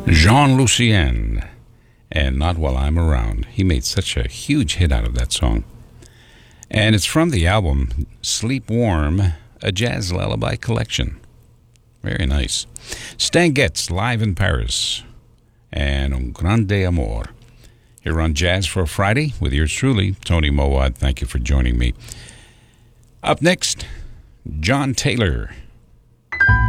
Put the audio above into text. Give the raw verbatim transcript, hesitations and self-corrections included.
Jean Lucien, and Not While I'm Around. He made such a huge hit out of that song. And it's from the album Sleep Warm, a jazz lullaby collection. Very nice. Stan Getz, live in Paris, and Un Grande Amor. Here on Jazz for a Friday with yours truly, Tony Mowat. Thank you for joining me. Up next, John Taylor